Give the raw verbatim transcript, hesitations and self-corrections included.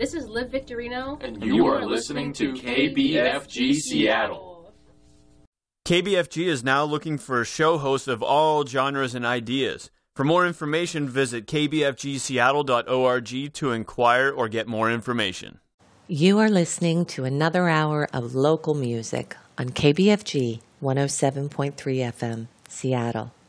This is Liv Victorino, and you are listening to K B F G Seattle. K B F G is now looking for show hosts of all genres and ideas. For more information, visit k b f g seattle dot org to inquire or get more information. You are listening to another hour of local music on K B F G one oh seven point three F M, Seattle.